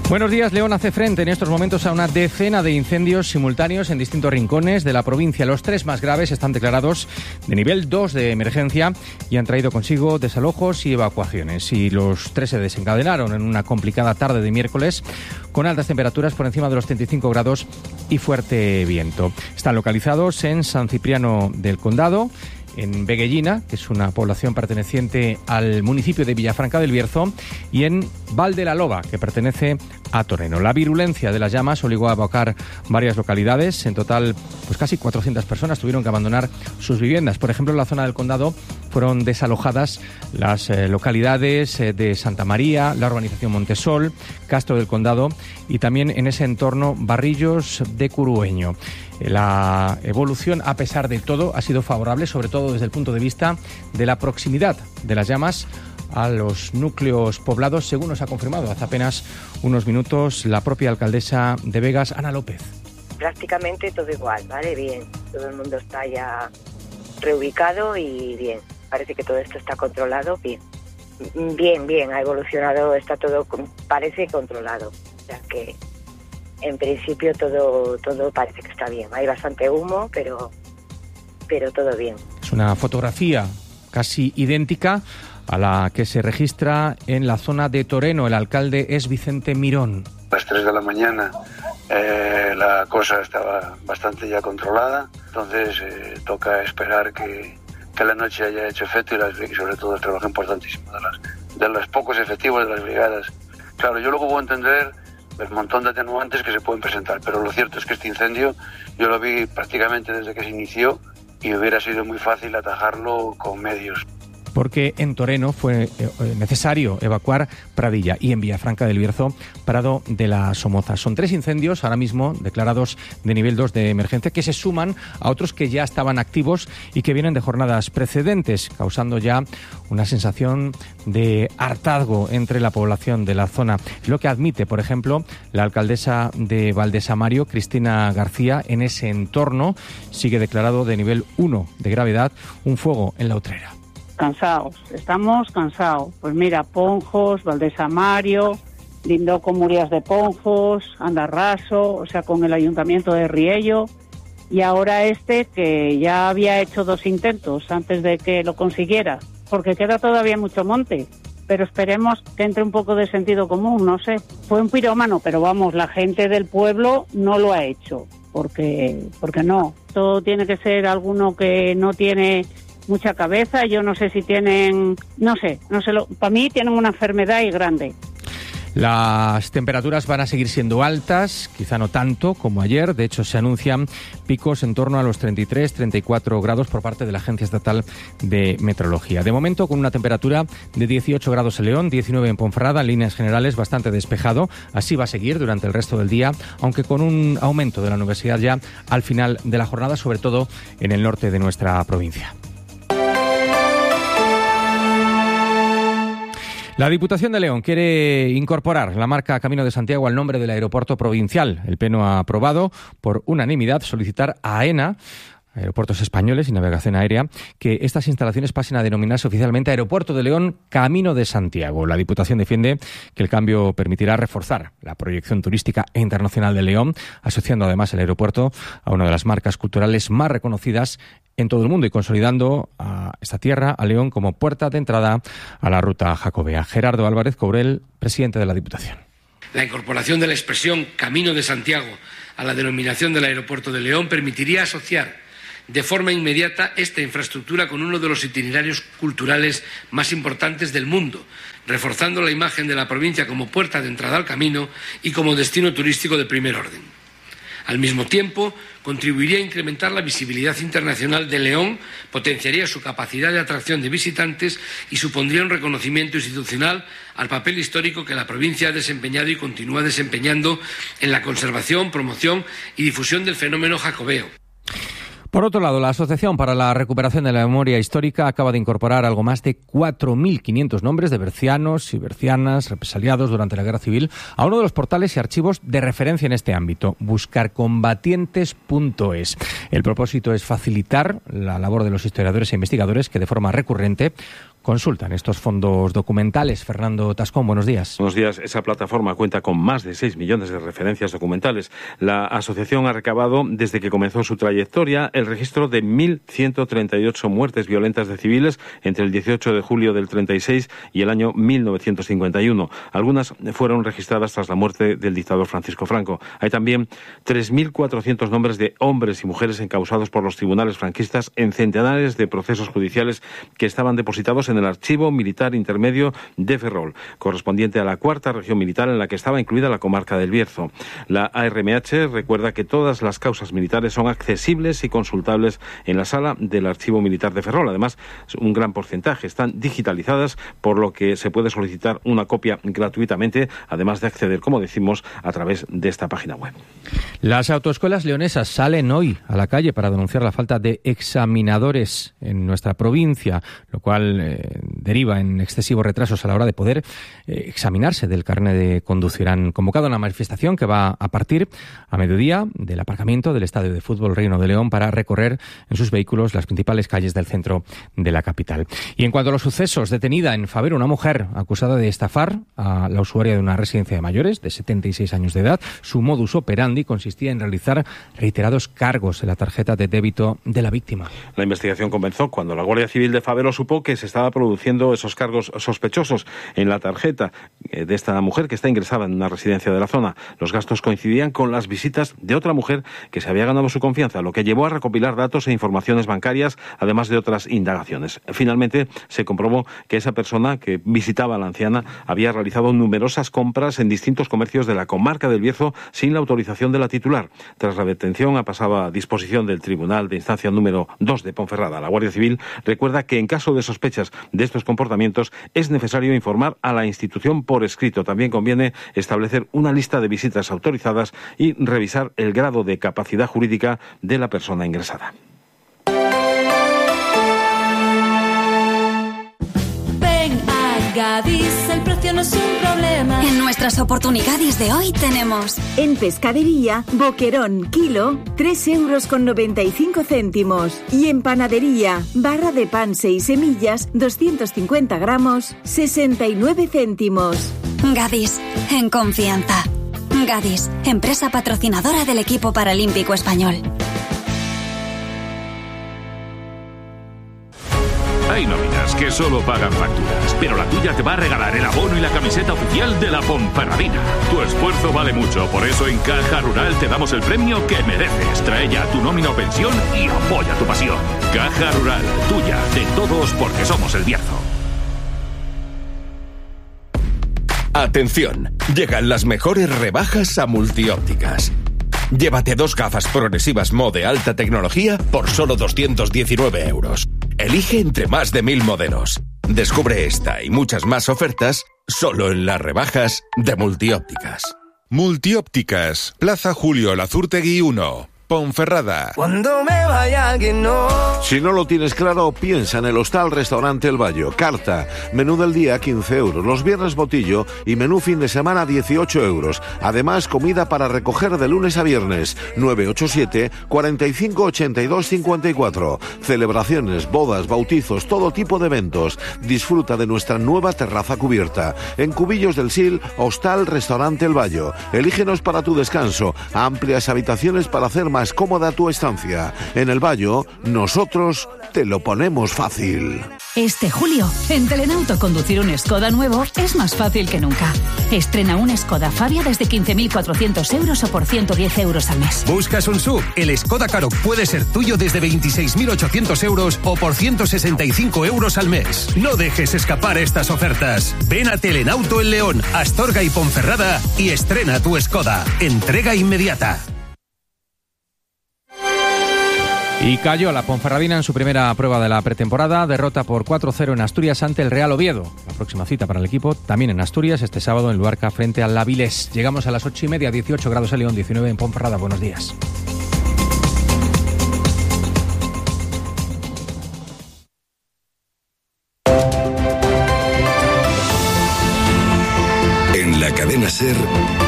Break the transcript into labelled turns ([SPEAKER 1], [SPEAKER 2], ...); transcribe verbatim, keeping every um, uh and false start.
[SPEAKER 1] Buenos días. León hace frente en estos momentos a una decena de incendios simultáneos en distintos rincones de la provincia. Los tres más graves están declarados de nivel dos de emergencia y han traído consigo desalojos y evacuaciones. Y los tres se desencadenaron en una complicada tarde de miércoles con altas temperaturas por encima de los treinta y cinco grados y fuerte viento. Están localizados en San Cipriano del Condado, en Veguellina, que es una población perteneciente al municipio de Villafranca del Bierzo, y en Val de la Loba, que pertenece a Toreno. La virulencia de las llamas obligó a evacuar varias localidades. En total, pues casi cuatrocientas personas tuvieron que abandonar sus viviendas. Por ejemplo, en la zona del condado fueron desalojadas las eh, localidades eh, de Santa María, la urbanización Montesol, Castro del Condado y también en ese entorno Barrillos de Curueño. La evolución, a pesar de todo, ha sido favorable, sobre todo desde el punto de vista de la proximidad de las llamas a los núcleos poblados, según nos ha confirmado hace apenas unos minutos la propia alcaldesa de Begas, Ana López.
[SPEAKER 2] Prácticamente todo igual, ¿vale? Bien, todo el mundo está ya reubicado y bien, parece que todo esto está controlado, bien. Bien, bien, ha evolucionado, está todo, parece controlado, o sea que en principio todo todo parece que está bien. Hay bastante humo, pero pero todo bien.
[SPEAKER 1] Es una fotografía casi idéntica a la que se registra en la zona de Toreno. El alcalde es Vicente Mirón.
[SPEAKER 3] A las tres de la mañana eh, la cosa estaba bastante ya controlada, entonces eh, toca esperar que, que la noche haya hecho efecto y, las, y sobre todo el trabajo importantísimo de, las, de los pocos efectivos de las brigadas. Claro, yo luego puedo entender el montón de atenuantes que se pueden presentar, pero lo cierto es que este incendio yo lo vi prácticamente desde que se inició y hubiera sido muy fácil atajarlo con medios.
[SPEAKER 1] Porque en Toreno fue necesario evacuar Pradilla y en Villafranca del Bierzo, Prado de la Somoza. Son tres incendios ahora mismo declarados de nivel dos de emergencia que se suman a otros que ya estaban activos y que vienen de jornadas precedentes, causando ya una sensación de hartazgo entre la población de la zona. Es lo que admite, por ejemplo, la alcaldesa de Valdesamario, Cristina García. En ese entorno sigue declarado de nivel uno de gravedad un fuego en la Utrera.
[SPEAKER 4] Cansados, estamos cansados. Pues mira, Ponjos, Valdesamario, lindó con Murias de Ponjos, Andarraso, o sea, con el Ayuntamiento de Riello, y ahora este que ya había hecho dos intentos antes de que lo consiguiera, porque queda todavía mucho monte, pero esperemos que entre un poco de sentido común, no sé. Fue un pirómano, pero vamos, la gente del pueblo no lo ha hecho, porque, porque no. Todo tiene que ser alguno que no tiene mucha cabeza. Yo no sé si tienen, no sé, no sé, lo, para mí tienen una enfermedad y grande.
[SPEAKER 1] Las temperaturas van a seguir siendo altas, quizá no tanto como ayer. De hecho, se anuncian picos en torno a los treinta y tres, treinta y cuatro grados por parte de la Agencia Estatal de Meteorología. De momento, con una temperatura de dieciocho grados en León, diecinueve en Ponferrada, en líneas generales bastante despejado. Así va a seguir durante el resto del día, aunque con un aumento de la nubosidad ya al final de la jornada, sobre todo en el norte de nuestra provincia. La Diputación de León quiere incorporar la marca Camino de Santiago al nombre del aeropuerto provincial. El Pleno ha aprobado por unanimidad solicitar a AENA, Aeropuertos Españoles y Navegación Aérea, que estas instalaciones pasen a denominarse oficialmente Aeropuerto de León Camino de Santiago. La Diputación defiende que el cambio permitirá reforzar la proyección turística e internacional de León, asociando además el aeropuerto a una de las marcas culturales más reconocidas en todo el mundo y consolidando a esta tierra, a León, como puerta de entrada a la ruta jacobea. Gerardo Álvarez Cobrel, presidente de la Diputación.
[SPEAKER 5] La incorporación de la expresión Camino de Santiago a la denominación del aeropuerto de León permitiría asociar de forma inmediata esta infraestructura con uno de los itinerarios culturales más importantes del mundo, reforzando la imagen de la provincia como puerta de entrada al camino y como destino turístico de primer orden. Al mismo tiempo, contribuiría a incrementar la visibilidad internacional de León, potenciaría su capacidad de atracción de visitantes y supondría un reconocimiento institucional al papel histórico que la provincia ha desempeñado y continúa desempeñando en la conservación, promoción y difusión del fenómeno jacobeo.
[SPEAKER 1] Por otro lado, la Asociación para la Recuperación de la Memoria Histórica acaba de incorporar algo más de cuatro mil quinientos nombres de bercianos y bercianas represaliados durante la Guerra Civil a uno de los portales y archivos de referencia en este ámbito, buscarcombatientes punto es. El propósito es facilitar la labor de los historiadores e investigadores que de forma recurrente consultan estos fondos documentales. Fernando Tascón, buenos días.
[SPEAKER 6] Buenos días. Esa plataforma cuenta con más de seis millones de referencias documentales. La asociación ha recabado, desde que comenzó su trayectoria, el registro de mil ciento treinta y ocho muertes violentas de civiles entre el dieciocho de julio del treinta y seis y el año mil novecientos cincuenta y uno. Algunas fueron registradas tras la muerte del dictador Francisco Franco. Hay también tres mil cuatrocientos nombres de hombres y mujeres encausados por los tribunales franquistas en centenares de procesos judiciales que estaban depositados en el Archivo Militar Intermedio de Ferrol, correspondiente a la cuarta región militar en la que estaba incluida la comarca del Bierzo. La A R M H recuerda que todas las causas militares son accesibles y consultables en la sala del Archivo Militar de Ferrol. Además, un gran porcentaje están digitalizadas, por lo que se puede solicitar una copia gratuitamente, además de acceder, como decimos, a través de esta página web.
[SPEAKER 1] Las autoescuelas leonesas salen hoy a la calle para denunciar la falta de examinadores en nuestra provincia, lo cual eh, deriva en excesivos retrasos a la hora de poder eh, examinarse del carnet de conducir. Han convocado una manifestación que va a partir a mediodía del aparcamiento del Estadio de Fútbol Reino de León para recorrer en sus vehículos las principales calles del centro de la capital. Y en cuanto a los sucesos, detenida en Fabero una mujer acusada de estafar a la usuaria de una residencia de mayores de setenta y seis años de edad. Su modus operandi consistía en realizar reiterados cargos en la tarjeta de débito de la víctima.
[SPEAKER 6] La investigación comenzó cuando la Guardia Civil de Fabero supo que se estaba produciendo esos cargos sospechosos en la tarjeta de esta mujer que está ingresada en una residencia de la zona. Los gastos coincidían con las visitas de otra mujer que se había ganado su confianza, lo que llevó a recopilar datos e informaciones bancarias, además de otras indagaciones. Finalmente se comprobó que esa persona que visitaba a la anciana había realizado numerosas compras en distintos comercios de la comarca del Bierzo sin la autorización de la titular. Tras la detención ha pasado a disposición del Tribunal de Instancia número dos de Ponferrada. La Guardia Civil recuerda que en caso de sospechas de estos comportamientos es necesario informar a la institución por escrito. También conviene establecer una lista de visitas autorizadas y revisar el grado de capacidad jurídica de la persona ingresada.
[SPEAKER 7] Gadis, el precio no es un problema.
[SPEAKER 8] En nuestras oportunidades de hoy tenemos
[SPEAKER 9] en pescadería, boquerón, kilo, tres euros con noventa y cinco céntimos. Y en panadería, barra de pan seis semillas, doscientos cincuenta gramos, sesenta y nueve céntimos.
[SPEAKER 8] Gadis, en confianza. Gadis, empresa patrocinadora del equipo paralímpico español.
[SPEAKER 10] Hay nóminas que solo pagan facturas, pero la tuya te va a regalar el abono y la camiseta oficial de la Ponferradina. Tu esfuerzo vale mucho, por eso en Caja Rural te damos el premio que mereces. Trae ya tu nómina o pensión y apoya tu pasión. Caja Rural, tuya, de todos, porque somos el Bierzo.
[SPEAKER 11] Atención, llegan las mejores rebajas a Multiópticas. Llévate dos gafas progresivas Mo de alta tecnología por solo doscientos diecinueve euros. Elige entre más de mil modelos. Descubre esta y muchas más ofertas solo en las rebajas de Multiópticas.
[SPEAKER 12] Multiópticas, Plaza Julio Lazurtegui uno. Ponferrada.
[SPEAKER 13] Cuando me vaya que no.
[SPEAKER 14] Si no lo tienes claro, piensa en el Hostal Restaurante El Bayo. Carta, menú del día quince euros, los viernes botillo y menú fin de semana dieciocho euros. Además, comida para recoger de lunes a viernes. nueve ocho siete, cuarenta y cinco, ochenta y dos, cincuenta y cuatro. Celebraciones, bodas, bautizos, todo tipo de eventos. Disfruta de nuestra nueva terraza cubierta. En Cubillos del Sil, Hostal Restaurante El Bayo. Elígenos para tu descanso. Amplias habitaciones para hacer más cómoda tu estancia. En El Bayo, nosotros te lo ponemos fácil.
[SPEAKER 15] Este julio, en Telenauto conducir un Skoda nuevo es más fácil que nunca. Estrena un Skoda Fabia desde quince mil cuatrocientos euros o por ciento diez euros al mes.
[SPEAKER 16] ¿Buscas un S U V? El Skoda Karoq puede ser tuyo desde veintiséis mil ochocientos euros o por ciento sesenta y cinco euros al mes. No dejes escapar estas ofertas. Ven a Telenauto en León, Astorga y Ponferrada y estrena tu Skoda. Entrega inmediata.
[SPEAKER 1] Y cayó la Ponferradina en su primera prueba de la pretemporada, derrota por cuatro cero en Asturias ante el Real Oviedo. La próxima cita para el equipo también en Asturias, este sábado en Luarca frente al Avilés. Llegamos a las ocho y media, dieciocho grados en León, diecinueve en Ponferrada. Buenos días.
[SPEAKER 17] En la cadena SER,